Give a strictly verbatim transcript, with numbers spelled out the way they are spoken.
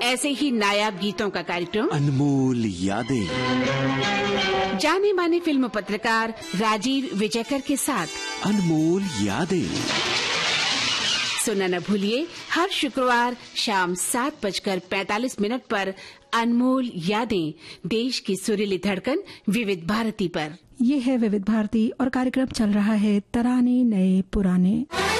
ऐसे ही नायाब गीतों का कार्यक्रम अनमोल यादें, जाने माने फिल्म पत्रकार राजीव विजयकर के साथ अनमोल यादें सुनना न भूलिए हर शुक्रवार शाम सात बजकर पैंतालीस मिनट पर अनमोल यादें, देश की सुरीली धड़कन विविध भारती पर। ये है विविध भारती और कार्यक्रम चल रहा है तराने नए पुराने।